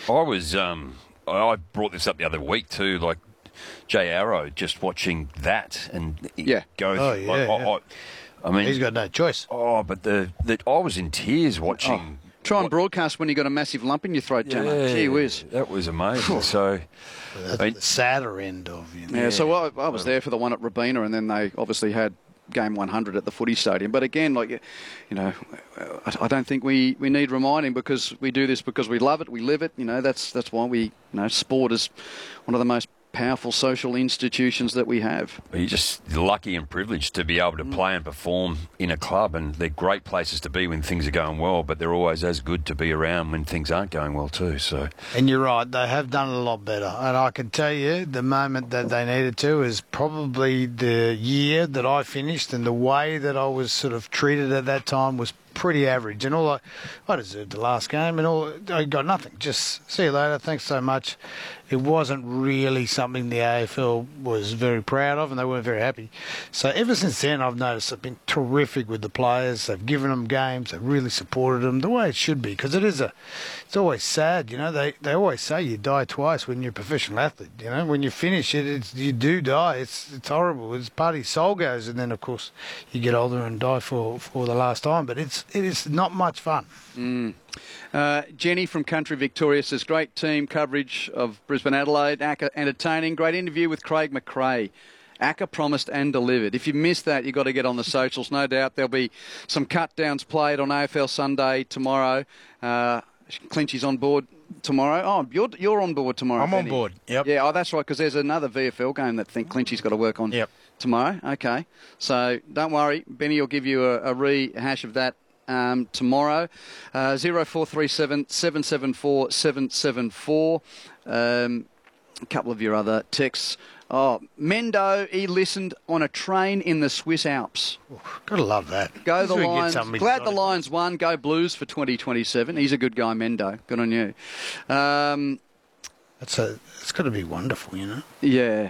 I brought this up the other week too, like Jay Arrow, just watching that and go. Oh, yeah. I mean, he's got no choice. Oh, but I was in tears watching. Try and broadcast when you got a massive lump in your throat, Gemma. Gee whiz. That was amazing. So that's the sadder end of Yeah, so I was there for the one at Robina, and then they obviously had game 100 at the footy stadium. But again, I don't think we need reminding, because we do this because we love it, we live it. That's why sport is one of the most powerful social institutions that we have. You're just lucky and privileged to be able to play and perform in a club, and they're great places to be when things are going well, but they're always as good to be around when things aren't going well too. So, and you're right, they have done it a lot better, and I can tell you the moment that they needed to is probably the year that I finished, and the way that I was sort of treated at that time was pretty average, and all I deserved the last game, and all I got nothing. Just see you later, thanks so much. It wasn't really something the AFL was very proud of, and they weren't very happy. So ever since then, I've noticed they've been terrific with the players. They've given them games. They've really supported them the way it should be, because it's always sad. They always say you die twice when you're a professional athlete. When you finish it, you do die. It's horrible. It's part of your soul goes, and then of course you get older and die for the last time. But it is not much fun. Jenny from Country Victoria says, great team coverage of Brisbane Adelaide. ACCA entertaining. Great interview with Craig McRae. ACCA promised and delivered. If you missed that, you've got to get on the socials. No doubt there'll be some cut downs played on AFL Sunday tomorrow. Clinchy's on board tomorrow. Oh, you're on board tomorrow. I'm on board. Yep. Yeah. Oh, that's right. Because there's another VFL game that Clinchy's got to work on. Yep. Tomorrow. Okay. So don't worry. Benny will give you a rehash of that tomorrow. 0437 774 774. A couple of your other texts. Oh, Mendo, he listened on a train in the Swiss Alps. Gotta love that. Go the Lions. Glad the Lions won. Go Blues for 2027. He's a good guy, Mendo. Good on you. It's got to be wonderful, Yeah.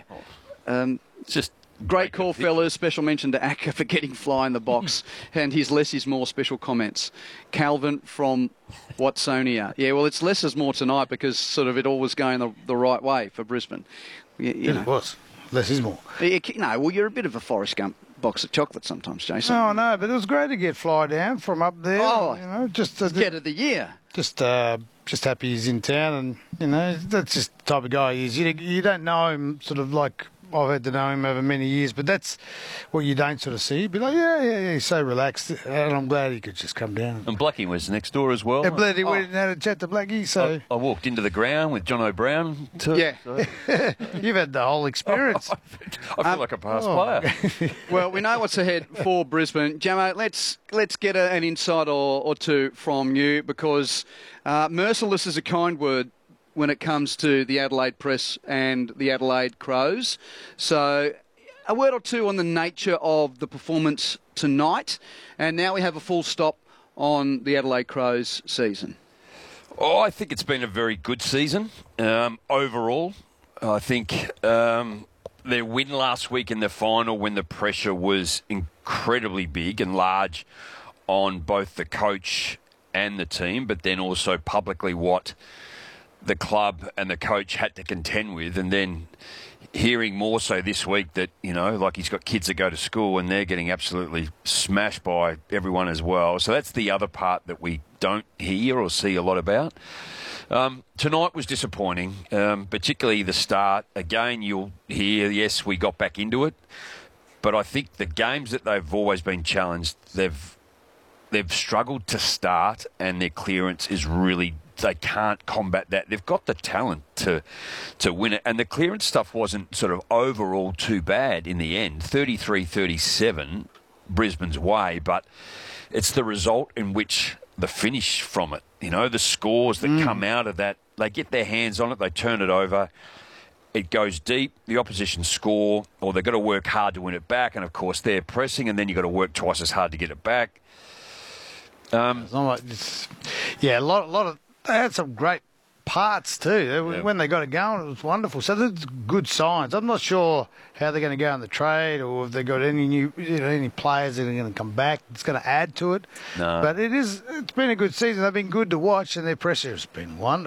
It's just great call, fellas. Special mention to ACCA for getting fly in the box. And his less is more special comments. Calvin from Watsonia. Yeah, well, it's less is more tonight because sort of it all was going the right way for Brisbane. It was. Less is more. Well, you're a bit of a Forrest Gump box of chocolate sometimes, Jason. Oh, no, but it was great to get fly down from up there. Oh, just get of the year. Just happy he's in town, and, that's just the type of guy he is. You don't know him sort of like I've had to know him over many years, but that's what you don't sort of see. You'd be like, yeah, he's so relaxed, and I'm glad he could just come down. And Blackie was next door as well. Yeah, Blackie went and had a chat to Blackie, so... I walked into the ground with John O'Brien too. Yeah. So. You've had the whole experience. I feel like a past player. Well, we know what's ahead for Brisbane. Jamo, let's get an insight or two from you, because merciless is a kind word when it comes to the Adelaide Press and the Adelaide Crows. So a word or two on the nature of the performance tonight. And now we have a full stop on the Adelaide Crows season. Oh, I think it's been a very good season overall. I think their win last week in the final, when the pressure was incredibly big and large on both the coach and the team, but then also publicly what the club and the coach had to contend with, and then hearing more so this week that, like he's got kids that go to school and they're getting absolutely smashed by everyone as well. So that's the other part that we don't hear or see a lot about. Tonight was disappointing, particularly the start. Again, you'll hear, yes, we got back into it, but I think the games that they've always been challenged, they've struggled to start, and their clearance is really, they can't combat that. They've got the talent to win it, and the clearance stuff wasn't sort of overall too bad in the end. 33-37, Brisbane's way, but it's the result in which the finish from it, the scores that come out of that, they get their hands on it, they turn it over, it goes deep, the opposition score, or they've got to work hard to win it back, and of course they're pressing, and then you've got to work twice as hard to get it back. It's not like this. Yeah, a lot of. They had some great parts too. When they got it going, it was wonderful. So there's good signs. I'm not sure how they're going to go in the trade, or if they've got any new, any players that are going to come back. It's going to add to it. No. But it's been a good season. They've been good to watch, and their pressure has been wonderful.